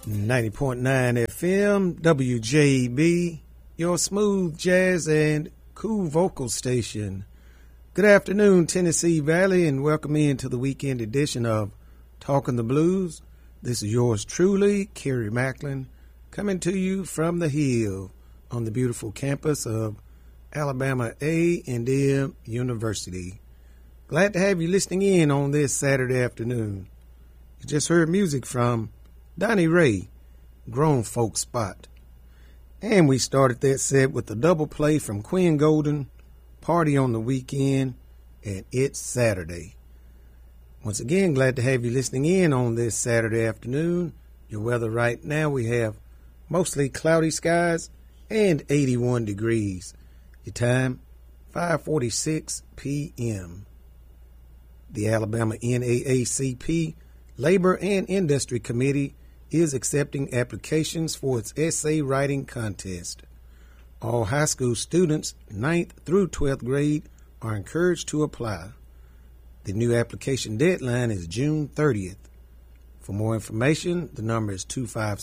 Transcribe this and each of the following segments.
90.9 FM, WJB, your smooth jazz and cool vocal station. Good afternoon, Tennessee Valley, and welcome into the weekend edition of Talking the Blues. This is yours truly, Kerry Macklin, coming to you from the Hill on the beautiful campus of Alabama A&M University. Glad to have you listening in on this Saturday afternoon. You just heard music from Donnie Ray, Grown Folk Spot. And we started that set with a double play from Quinn Golden, Party on the Weekend, and It's Saturday. Once again, glad to have you listening in on this Saturday afternoon. Your weather right now, we have mostly cloudy skies and 81 degrees. Your time, 5:46 p.m. The Alabama NAACP Labor and Industry Committee is accepting applications for its essay writing contest. All high school students, 9th through 12th grade, are encouraged to apply. The new application deadline is June 30th. For more information, the number is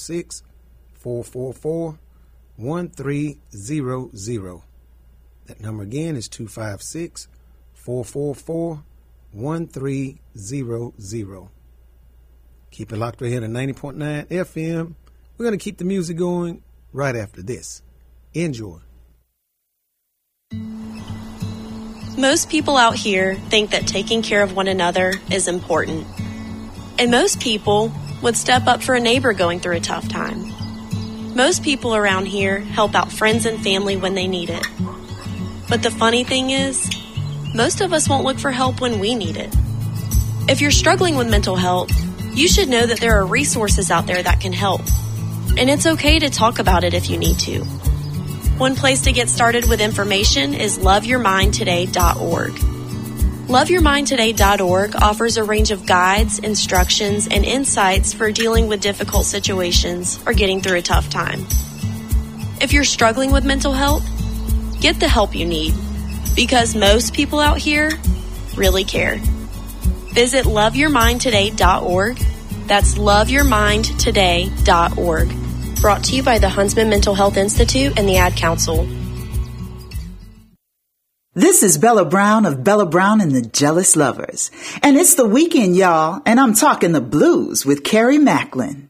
256-444-1300. That number again is 256-444-1300. Keep it locked right here to 90.9 FM. We're going to keep the music going right after this. Enjoy. Most people out here think that taking care of one another is important. And most people would step up for a neighbor going through a tough time. Most people around here help out friends and family when they need it. But the funny thing is, most of us won't look for help when we need it. If you're struggling with mental health, you should know that there are resources out there that can help. And it's okay to talk about it if you need to. One place to get started with information is loveyourmindtoday.org. Loveyourmindtoday.org offers a range of guides, instructions, and insights for dealing with difficult situations or getting through a tough time. If you're struggling with mental health, get the help you need, because most people out here really care. Visit loveyourmindtoday.org. That's loveyourmindtoday.org. Brought to you by the Huntsman Mental Health Institute and the Ad Council. This is Bella Brown of Bella Brown and the Jealous Lovers. And it's the weekend, y'all, and I'm talking the blues with Kerry Macklin.